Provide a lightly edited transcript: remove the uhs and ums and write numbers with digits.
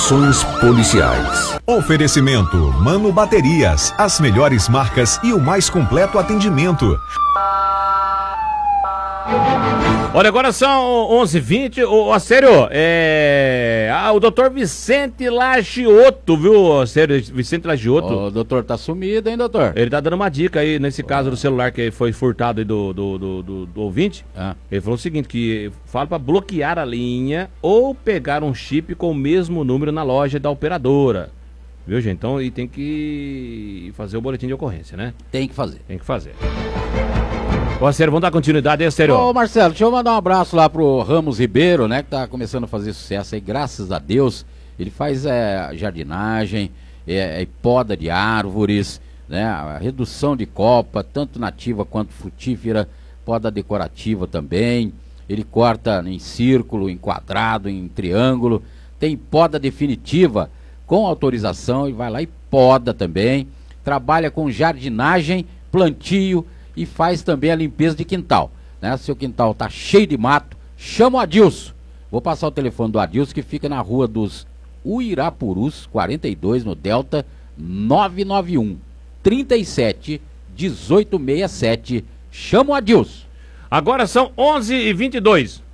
Informações policiais. Oferecimento Mano Baterias, as melhores marcas e o mais completo atendimento. Olha, agora são 11h20, sério, o doutor Vicente Lagiotto, viu, sério, Vicente Lagiotto. O doutor tá sumido, hein, doutor? Ele tá dando uma dica aí, nesse caso do celular que foi furtado aí do ouvinte. Ele falou o seguinte, que fala pra bloquear a linha ou pegar um chip com o mesmo número na loja da operadora. Viu, gente? Então, e tem que fazer o boletim de ocorrência, né? Tem que fazer. Tem que fazer. Ô, sério, vamos dar continuidade aí, sério. Ô, Marcelo, deixa eu mandar um abraço lá pro Ramos Ribeiro, né, que tá começando a fazer sucesso aí, graças a Deus. Ele faz jardinagem, poda de árvores, né, a redução de copa, tanto nativa quanto frutífera, poda decorativa também. Ele corta em círculo, em quadrado, em triângulo. Tem poda definitiva com autorização, ele vai lá e poda também. Trabalha com jardinagem, plantio, e faz também a limpeza de quintal, né? Seu quintal tá cheio de mato, chama o Adilson. Vou passar o telefone do Adilson, que fica na rua dos Uirapurus, 42, no Delta, 991 37 1867. Chama o Adilson. Agora são 11h22.